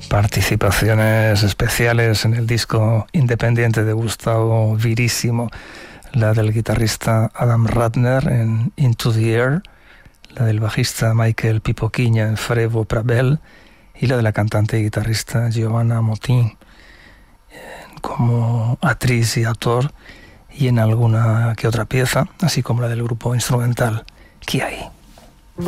participaciones especiales en el disco independiente de Gustavo Virísimo, la del guitarrista Adam Ratner en Into the Air, la del bajista Michael Pipoquiña en Frevo Prabel y la de la cantante y guitarrista Giovanna Motin como actriz y actor, y en alguna que otra pieza, así como la del grupo instrumental Kiai.